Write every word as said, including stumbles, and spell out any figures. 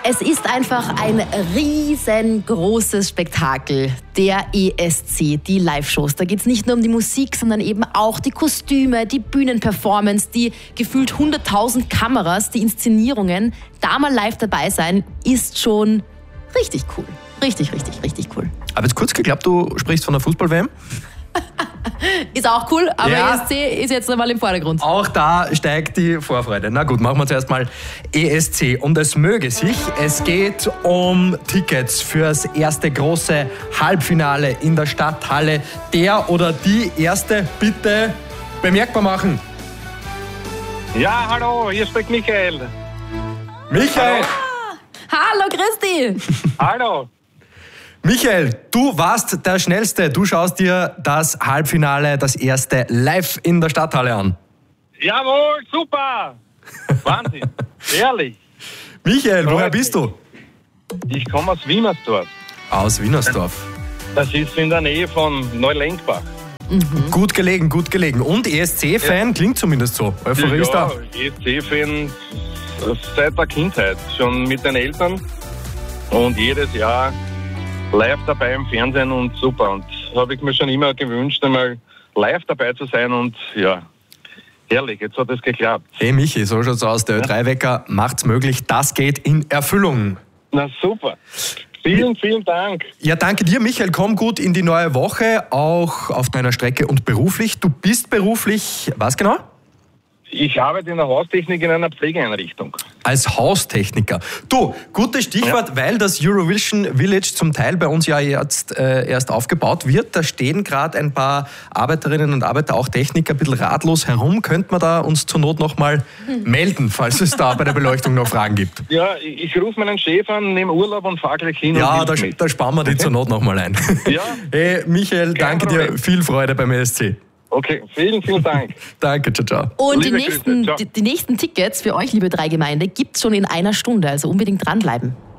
Es ist einfach ein riesengroßes Spektakel, der E S C, die Live-Shows. Da geht es nicht nur um die Musik, sondern eben auch die Kostüme, die Bühnenperformance, die gefühlt hunderttausend Kameras, die Inszenierungen. Da mal live dabei sein, ist schon richtig cool. Richtig, richtig, richtig cool. Aber jetzt kurz geglaubt, du sprichst von der Fußball-W M? Ist auch cool, aber Ja. E S C ist jetzt einmal im Vordergrund. Auch da steigt die Vorfreude. Na gut, machen wir zuerst mal E S C. Und es möge sich, es geht um Tickets fürs erste große Halbfinale in der Stadthalle. Der oder die Erste bitte bemerkbar machen. Ja, hallo, hier spricht Michael. Michael! Hallo Christi! Hallo. Michael, du warst der Schnellste. Du schaust dir das Halbfinale, das erste, live in der Stadthalle an. Jawohl, super. Wahnsinn. Ehrlich. Michael, woher bist du? Ich komme aus Wienersdorf. Aus Wienersdorf. Das ist in der Nähe von Neulenkbach. Mhm. Gut gelegen, gut gelegen. Und E S C-Fan, ja. Klingt zumindest so. Euphorie ist da. E S C-Fan seit der Kindheit. Schon mit den Eltern. Und jedes Jahr live dabei im Fernsehen und super. Und habe ich mir schon immer gewünscht, einmal live dabei zu sein und ja, herrlich, jetzt hat es geklappt. Hey Michi, so schaut's aus. Der Ö drei Wecker macht's möglich. Das geht in Erfüllung. Na super. Vielen, vielen Dank. Ja, danke dir, Michael. Komm gut in die neue Woche, auch auf deiner Strecke und beruflich. Du bist beruflich, was genau? Ich arbeite in der Haustechnik in einer Pflegeeinrichtung. Als Haustechniker. Du, gutes Stichwort, ja. Weil das Eurovision Village zum Teil bei uns ja jetzt äh, erst aufgebaut wird. Da stehen gerade ein paar Arbeiterinnen und Arbeiter, auch Techniker, ein bisschen ratlos herum. Könnte man da uns zur Not noch mal melden, falls es da bei der Beleuchtung noch Fragen gibt? Ja, ich, ich rufe meinen Chef an, nehme Urlaub und fahre gleich hin. Ja, und da, da sparen wir die zur Not noch mal ein. Ja. Hey, Michael, Kein danke Problem. dir. Viel Freude beim E S C. Okay, vielen, vielen Dank. Danke, ciao, ciao. Und die Liebe nächsten, Grüße, ciao. die, die nächsten Tickets für euch, liebe drei Gemeinde, gibt es schon in einer Stunde. Also unbedingt dranbleiben.